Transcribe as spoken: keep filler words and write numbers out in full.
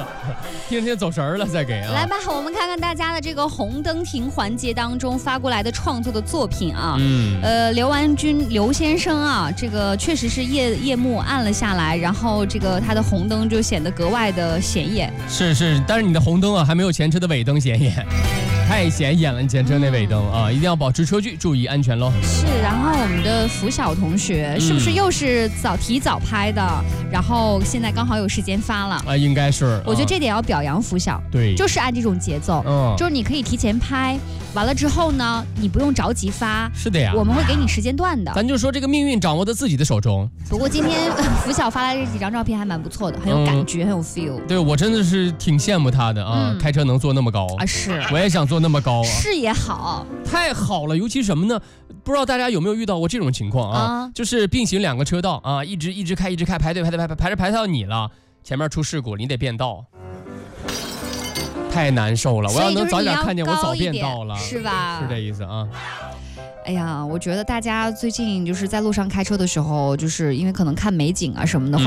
听听走神了再给啊。 来吧，我们看看大家的这个红灯停环节当中发过来的创作的作品啊。嗯，呃，刘完军刘先生啊，这个确实是夜夜幕暗了下来，然后这个他的红灯就显得格外的显眼。 是是，但是你的红灯啊还没有前车的尾灯显眼。太显眼了，你前车那尾灯、嗯、啊，一定要保持车距，注意安全喽。 是，然后我们的福晓同学、嗯、是不是又是早提早拍的？然后现在刚好有时间发了啊，应该是。 我觉得这点要表扬福晓， 对， 就是按这种节奏，嗯，就是你可以提前拍，完了之后呢，你不用着急发。 是的呀， 我们会给你时间段的。 咱就说这个命运掌握在自己的手中。 不过今天福晓发来这几张照片还蛮不错的，很有感觉，嗯、很有 feel。 对，我真的是挺羡慕他的啊，嗯、开车能坐那么高啊，是， 我也想坐那么高啊。 视野好， 太好了，尤其什么呢？不知道大家有没有遇到过这种情况啊？啊就是并行两个车道啊，一直一直开，一直开，排队排队排排排着排到你了，前面出事故，你得变道，太难受了。我要能早点看见，我早变道了， 是吧？ 是这意思啊。 哎呀，我觉得大家最近就是在路上开车的时候，就是因为可能看美景啊什么的，会